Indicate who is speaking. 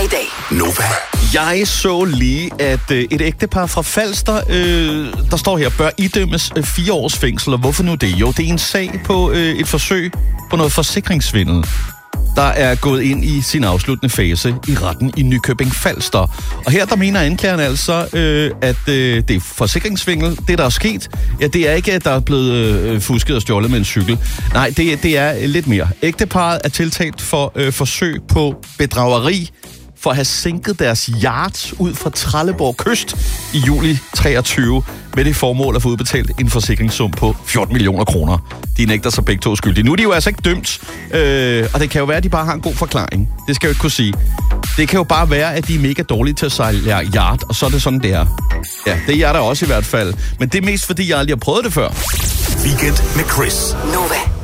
Speaker 1: i dag.
Speaker 2: Nova.
Speaker 3: Jeg så lige, at et ægtepar fra Falster, der står her, bør idømmes 4 års fængsel. Og hvorfor nu det? Jo, det er en sag på et forsøg på noget forsikringssvindel, der er gået ind i sin afsluttende fase i retten i Nykøbing Falster. Og her der mener anklageren altså, at det er forsikringssvindel. Det, der er sket, ja, det er ikke, at der er blevet fusket og stjålet med en cykel. Nej, det er lidt mere. Ægteparret er tiltalt for forsøg på bedrageri, for at have sænket deres yacht ud fra Trelleborg kyst i juli 23 med det formål at få udbetalt en forsikringssum på 14 millioner kroner. De nægter sig begge to skyldige. Nu er de jo altså ikke dømt, og det kan jo være, at de bare har en god forklaring. Det skal jeg jo ikke kunne sige. Det kan jo bare være, at de er mega dårlige til at sejle yacht, og så er det sådan, det er. Ja, det er jeg da også i hvert fald. Men det er mest, fordi jeg aldrig har prøvet det før.
Speaker 2: Weekend med Chris.
Speaker 1: Nova.